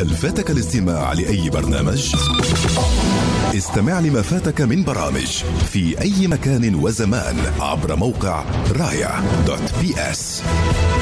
هل فاتك الاستماع لأي برنامج؟ استمع لما فاتك من برامج في أي مكان وزمان عبر موقع رايا.bs.